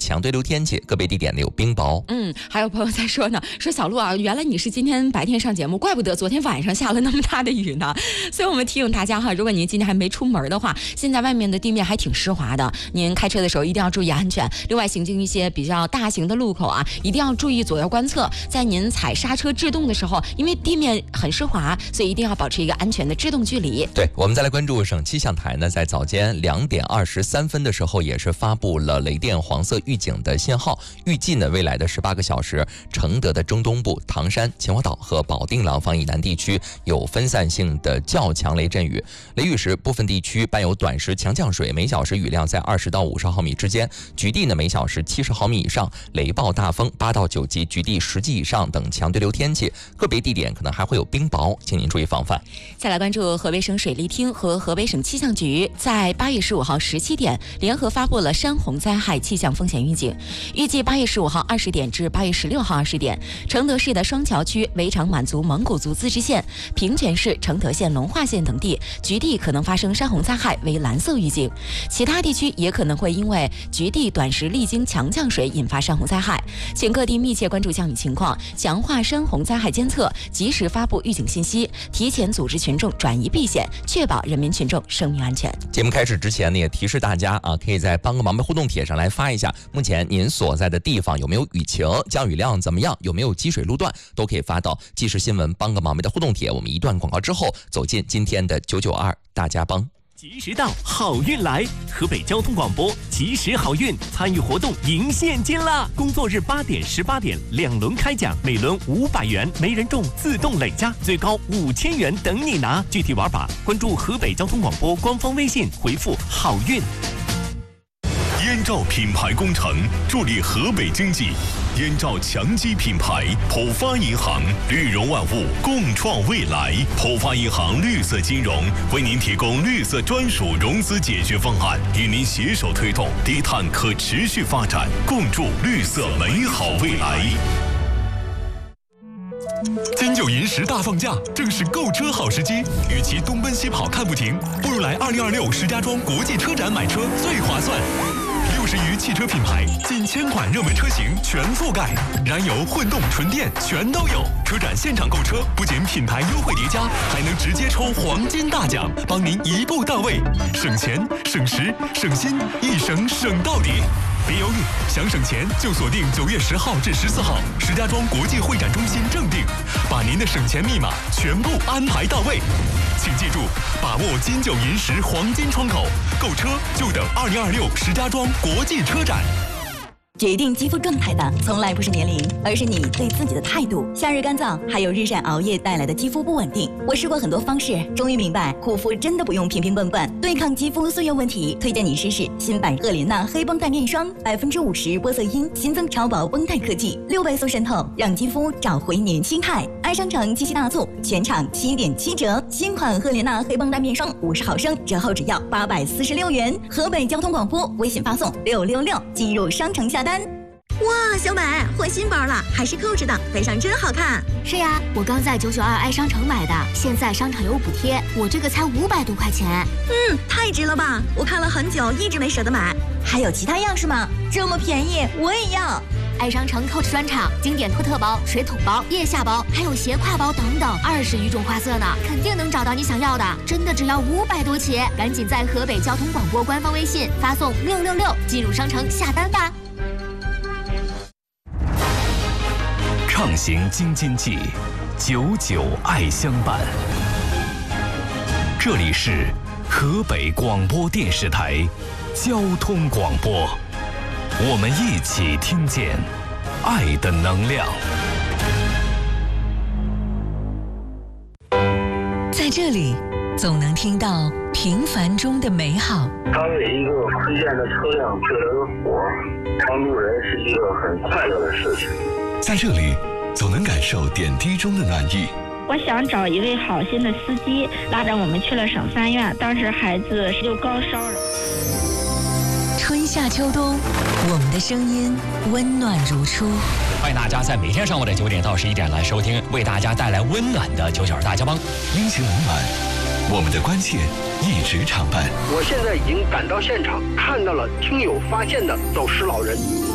强对流天气，个别地点呢有冰雹。 还有朋友在说呢，说小鹿啊，原来你是今天白天上节目，怪不得昨天晚上下了那么大的雨呢。所以我们提醒大家哈，如果您今天还没出门的话，现在外面的地面还挺湿滑的，您开车的时候一定要注意安全。另外，行经一些比较大型的路口啊，一定要注意左右观测。在您踩刹车制动的时候，因为地面很湿滑，所以一定要保持一个安全的制动距离。 对，我们再来关注省气象台呢，在早间2点23分的时候，也是发布了雷电黄色预警的信号。预计呢，未来的18个小时，承德的中东部、唐山、秦皇岛和保定廊坊以南地区有分散性的较强雷阵雨。雷雨时，部分地区伴有短时强降水，每小时雨量在20到50毫米之间，局地呢每小时70毫米以上，雷暴大风8到9级，局地10级以上等强对流天气，个别地点可能还会有冰雹，请您注意防范。 再来关注河北省水利厅和河北省气象局在8月15号17点联合发布了山洪灾害气象风险预警。预计8月15号20点至8月16号20点，承德市的双桥区、围场满族蒙古族自治县、平泉市、承德县、龙化县等地局地可能发生山洪灾害为蓝色预警，其他地区也可能会因为局地短时历经强降水引发山洪灾害，请各地密切关注降雨情况，强化山洪灾害监测，及时发布预警信息，提前组织群众转移避险，确保人民群众生命安全。 节目开始之前呢，也提示大家啊，可以在帮个忙的互动帖上来发一下，目前您所在的地方有没有雨情，降雨量怎么样，有没有积水路段，都可以发到即时新闻帮个忙的互动帖。我们一段广告之后，走进今天的992大家帮。 及时到，好运来！河北交通广播及时好运参与活动赢现金啦！工作日8点、18点2轮开奖，每轮500元，没人中自动累加，最高5000元等你拿。具体玩法关注河北交通广播官方微信，回复好运。 燕赵品牌工程助力河北经济，燕赵强基品牌，浦发银行，绿融万物，共创未来。浦发银行绿色金融为您提供绿色专属融资解决方案，与您携手推动低碳可持续发展，共筑绿色美好未来。金九银10大放假，正是购车好时机。与其东奔西跑看不停，不如来2026石家庄国际车展买车最划算。60余汽车品牌，近1000款热门车型全覆盖，燃油、混动、纯电全都有。车展现场购车，不仅品牌优惠叠加，还能直接抽黄金大奖，帮您一步到位，省钱、省时、省心，一省省到底。别犹豫，想省钱就锁定9月10号至14号，石家庄国际会展中心正定，把您的省钱密码全部安排到位。请记住，把握金九银10黄金窗口，购车就等2026石家庄国际车展。 决定肌肤状态的从来不是年龄，而是你对自己的态度。夏日干燥，还有日晒熬夜带来的肌肤不稳定。我试过很多方式，终于明白护肤真的不用瓶瓶罐罐。对抗肌肤岁月问题，推荐你试试新版赫莲娜黑绷带面霜，50%玻色因，新增超薄绷带科技，6倍速渗透，让肌肤找回年轻态。爱商城七夕大促，全场7.7折，新款赫莲娜黑绷带面霜50毫升，折后只要846元。河北交通广播微信发送666，进入商城下单。 哇，小美换新包了，还是Coach的，背上真好看。 是呀，我刚在992爱商城买的，现在商场有补贴，我这个才500多块钱。 太值了吧！我看了很久，一直没舍得买。 还有其他样式吗？这么便宜，我也要。 爱商城 Coach 专场，经典托特包、水桶包、腋下包，还有斜挎包等等，20余种花色呢，肯定能找到你想要的。真的只要500多起，赶紧在河北交通广播官方微信发送666，进入商城下单吧。 畅行京津冀，99爱相伴。这里是河北广播电视台交通广播，我们一起听见爱的能量。 在这里，总能听到平凡中的美好。 当一个福建的车辆救了个火，帮助人是一个很快乐的事情。 在这里，总能感受点滴中的暖意。 我想找一位好心的司机，拉着我们去了省3院，当时孩子就高烧了。 春夏秋冬，我们的声音温暖如初。 欢迎大家在每天上午的9点到11点来收听，为大家带来温暖的99大家帮。 阴晴冷暖，我们的关切一直常伴。 我现在已经赶到现场，看到了听友发现的走失老人。